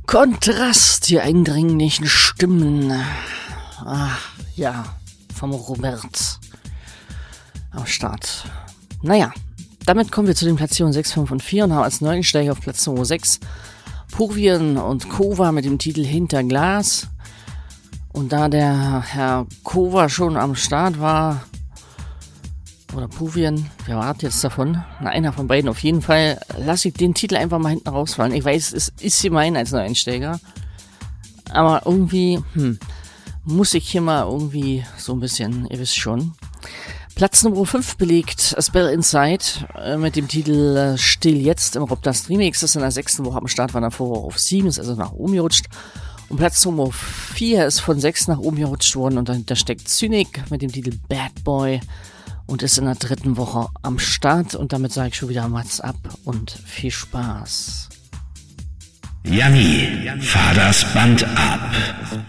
Kontrast, die eindringlichen Stimmen. Ja, vom Robert am Start. Naja, damit kommen wir zu den Platzierungen 6, 5 und 4 und haben als neuen Steiger auf Platz Nummer 6 Purvien und Kova mit dem Titel Hinter Glas. Und da der Herr Kova schon am Start war, oder Purvien, wer war jetzt davon? Na, einer von beiden auf jeden Fall, lasse ich den Titel einfach mal hinten rausfallen. Ich weiß, es ist gemein als Neueinsteiger, aber irgendwie, muss ich hier mal irgendwie so ein bisschen, ihr wisst schon. Platz Nummer 5 belegt A Spell Inside mit dem Titel Still Jetzt im Robdust Remix. Das ist in der 6. Woche am Start, war davor auf 7, ist also nach oben gerutscht. Und Platz Nummer 4 ist von 6 nach oben gerutscht worden und dahinter steckt Cynic mit dem Titel Bad Boy und ist in der 3. Woche am Start. Und damit sage ich schon wieder Mats ab und viel Spaß. Janni, fahr das Band ab.